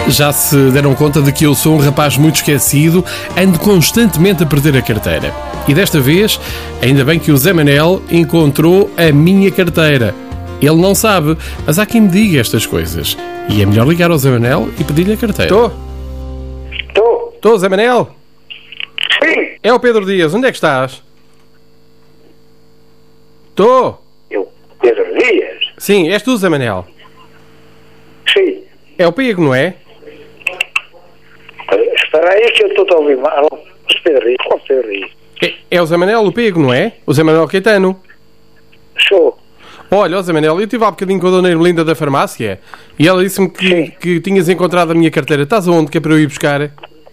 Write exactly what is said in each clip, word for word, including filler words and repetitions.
Já se deram conta de que eu sou um rapaz muito esquecido, ando constantemente a perder a carteira. E desta vez, ainda bem que o Zé Manel encontrou a minha carteira. Ele não sabe, mas há quem me diga estas coisas. E é melhor ligar ao Zé Manel e pedir-lhe a carteira. Estou? Estou? Estou, Zé Manel? Sim. É o Pedro Dias, onde é que estás? Estou? Eu, Pedro Dias? Sim, és tu, Zé Manel? Sim. É o Pego, não é? Espera aí que eu estou a ouvir mal. Pedro Dias, qual Pedro Dias? É, é o Zé Manel, o Pego, não é? O Zé Manel Caetano. Sou. Olha, ó Zé Manel, eu estive há bocadinho com a dona Ermelinda da farmácia e ela disse-me que, que tinhas encontrado a minha carteira. Estás aonde que é para eu ir buscar?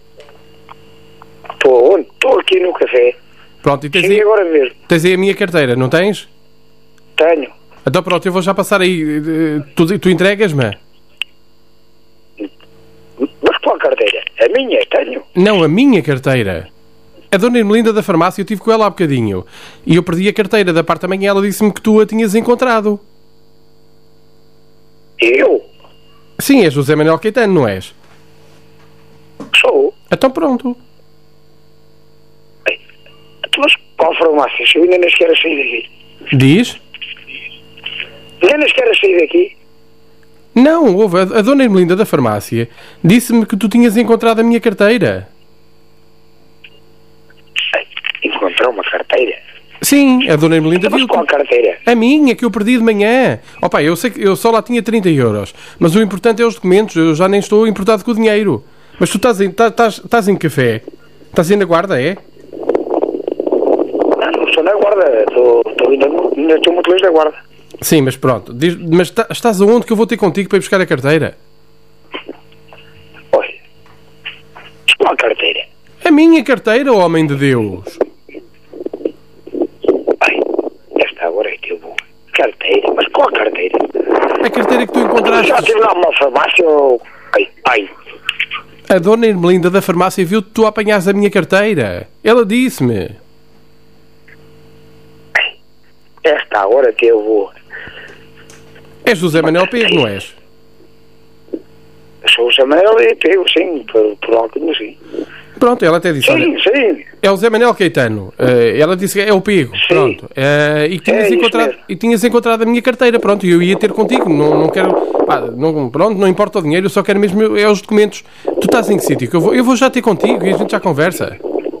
Estou onde? Estou aqui no café. Pronto, e tens Cheguei aí, agora mesmo. tens aí a minha carteira, não tens? Tenho. Então pronto, eu vou já passar aí. eh, Tu, tu entregas-me? Mas qual carteira? A minha? Tenho. Não, a minha carteira. A dona Ermelinda da farmácia, eu estive com ela há bocadinho. E eu perdi a carteira da parte da manhã, ela disse-me que tu a tinhas encontrado. Eu? Sim, és o Zé Manel Caetano, não és? Sou. Então pronto. Ei, mas qual farmácia? Eu ainda nem sequer sair daqui. Diz? Ainda nem sequer sair daqui. Não, houve. A, a dona Ermelinda da farmácia disse-me que tu tinhas encontrado a minha carteira. Encontrou uma carteira? Sim, a dona Ermelinda Mas viu. qual carteira? A minha, que eu perdi de manhã. Opa, eu sei que eu só lá tinha trinta euros. Mas o importante é os documentos. Eu já nem estou importado com o dinheiro. Mas tu estás em, estás, estás, estás em café? Estás aí na guarda, é? Não, não estou na guarda. Estou, estou ainda, ainda estou muito longe da guarda. Sim, mas pronto. Diz, mas tá, estás aonde que eu vou ter contigo para ir buscar a carteira? Olha. Mas qual carteira? A minha carteira, homem de Deus. Ai, esta agora é que eu vou. Carteira? Mas qual carteira? A carteira que tu encontraste. Já estive lá numa farmácia ou... Ai, ai. A dona Ermelinda da farmácia viu que tu apanhaste a minha carteira. Ela disse-me. Esta hora que eu vou. És o Zé Manel Pego, não és? Eu sou o Samuel e pego, sim, por, por algo sim. Pronto, ela até disse. Sim, Olha, sim. é o Zé Manel Caetano. Uh, ela disse que é o Pego. Sim. Pronto. Uh, e, que tinhas É isso encontrado, mesmo. e tinhas encontrado a minha carteira. Pronto, e eu ia ter contigo. Não, não quero. Pá, não, pronto, não importa o dinheiro, eu só quero mesmo é os documentos. Tu estás em que sítio? Que eu, vou, eu vou já ter contigo e a gente já conversa.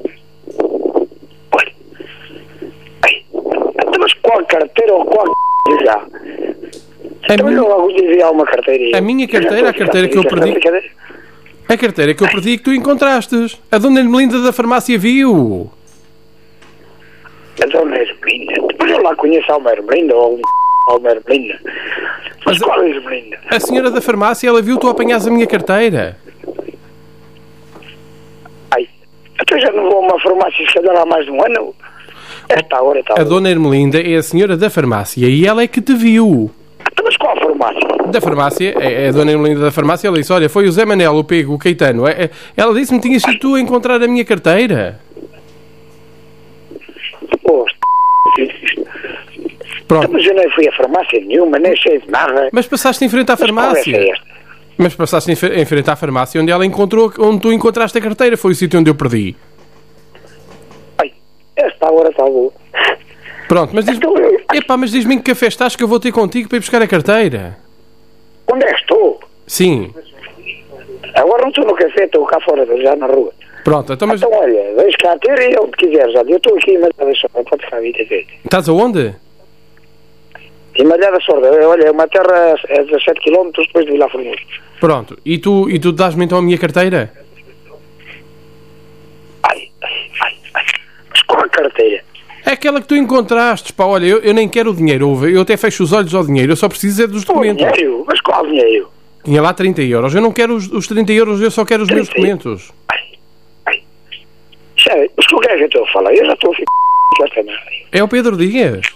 Olha. Ai. Então, mas qual carteira ou qual já? A, Então minha, eu logo enviar uma carteira. e- a minha carteira, a carteira que eu perdi. Cadê? A carteira que eu perdi e que tu encontrastes. A dona Ermelinda da farmácia viu. A dona Ermelinda. Depois eu lá conheço a Alma Ermelinda ou a Alma Ermelinda. Mas Mas- qual é a Ermelinda? A senhora da farmácia, ela viu tu apanhas a minha carteira. Ai. Então já não vou a uma farmácia se calhar há mais de um ano? Esta hora está. A dona Ermelinda é a senhora da farmácia e ela é que te viu. Então, mas qual farmácia? Da farmácia, é é a dona Ermelinda da farmácia, ela disse, olha, foi o Zé Manel, o Pego, o Caetano. É- é- Ela disse-me que tinhas sido tu a encontrar a minha carteira. Oh, Pronto. mas eu nem fui a farmácia nenhuma, nem sei de nada. Mas passaste em frente à Mas qual é farmácia. esta? Mas passaste em fe- em frente à farmácia onde ela encontrou, onde tu encontraste a carteira. Foi o sítio onde eu perdi. Ai, esta hora está boa. Pronto, mas diz-me... Então eu- Epá, mas diz-me em que café estás que eu vou ter contigo para ir buscar a carteira. Onde é que estou? Sim. Agora não estou no café, estou cá fora, já na rua. Pronto, então mas... Então olha, deixa cá ter e onde quiser já. Eu estou aqui em Malhada Sorda, pode ficar a vida ver. Estás aonde? Em Malhada Sorda, olha, é uma terra a dezassete quilómetros depois de Vila Formoso. Pronto. E tu, e tu dás-me então a minha carteira? Ai, ai, ai, ai. Mas qual a carteira? É aquela que tu encontraste, pá, olha, eu, eu nem quero o dinheiro, ouve, eu até fecho os olhos ao dinheiro, eu só preciso é dos O documentos. dinheiro? Mas qual dinheiro? Tinha lá trinta euros, eu não quero os, os trinta euros, eu só quero os meus trinta? documentos. Ai, ai. Sério, mas com quem é que eu estou a falar? Eu já estou a ficar com esta merda. É o Pedro Dias.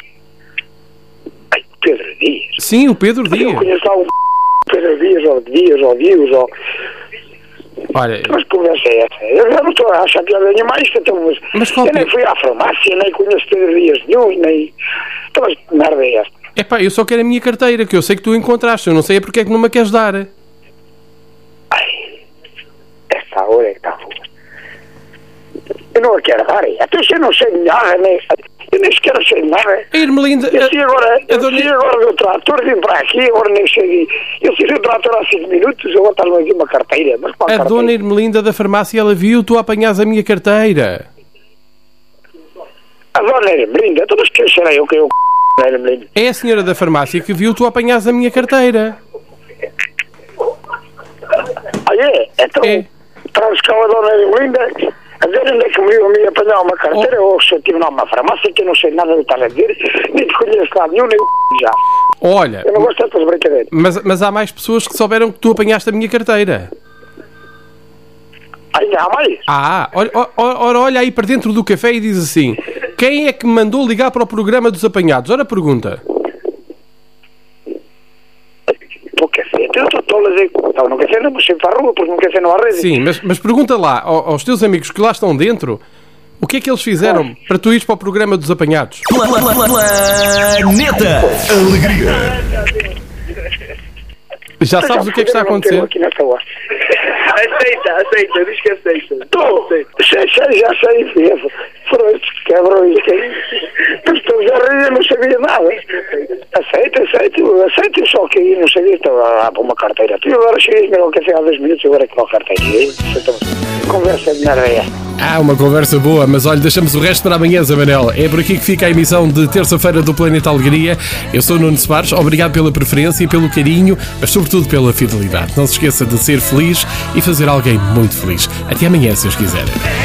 Ai, Pedro Dias. Sim, o Pedro Mas eu Dias. conheço lá um Pedro Dias, ou Dias, ou Dias, ou... Olha, Mas que conversa é essa? Eu já não estou a achar piada nenhuma isto, então, mas, Mas qual eu nem Pedro? fui à farmácia, nem conheço Pedro Dias nenhum, nem... Então, mas que merda é esta? epá, eu só quero a minha carteira, que eu sei que tu encontraste, eu não sei é porque é que não me a queres dar. Ai, está, onde é que está a rua? Eu não a quero dar, até se eu não sei de nada, nem, eu nem sequer sei de nada. A Irmelinda... Eu sei agora, eu dona... sei agora do trator, vim para aqui, agora nem sei. Eu fiz o trator há cinco minutos, eu vou estar aqui uma carteira. Mas qual a carteira? dona Irmelinda da farmácia, ela viu, tu apanhas a minha carteira. A dona Irmelinda, então mas quem será eu que eu c... Irmelinda? É a senhora da farmácia que viu, tu apanhas a minha carteira. Ah, é? Então, É. traz cá a dona Irmelinda, a ver onde é que me viu a mim apanhar uma carteira, oh. ou se eu estive numa farmácia que eu não sei nada do que estás a dizer, nem te conheço lá nenhum, nem o já. Olha... Eu não gosto dessas brincadeiras. Mas, mas há mais pessoas que souberam que tu apanhaste a minha carteira. Ainda há mais? Ah, ora, ora, olha aí para dentro do café e diz assim: quem é que me mandou ligar para o programa dos apanhados? Ora, pergunta. O café, eu estou a dizer, estava no café, não vou sempre para a rua, porque no café não há rede. Sim, mas, mas pergunta lá aos, aos teus amigos que lá estão dentro, o que é que eles fizeram Ah. para tu ires para o programa dos apanhados? Planeta Alegria. Já sabes o que é que está a acontecer? Aqui nesta hora. Aceita, aceita, diz que aceita. Estou, sei, sei, já sei, filho. Foram estes que quebram isto aí. Mas estou já a rir, eu não sabia nada. Aceita, aceito, aceito, só que aí não sabia, estava lá para uma carteira. Tu agora cheguei ao café há dois minutos, agora é que a carteira. Conversa de merda é. Ah, uma conversa boa, mas olha, deixamos o resto para amanhã, Zé Manel. É por aqui que fica a emissão de terça-feira do Planeta Alegria. Eu sou Nuno Soares, obrigado pela preferência e pelo carinho, mas sobretudo pela fidelidade. Não se esqueça de ser feliz e fazer alguém muito feliz. Até amanhã, se os quiserem.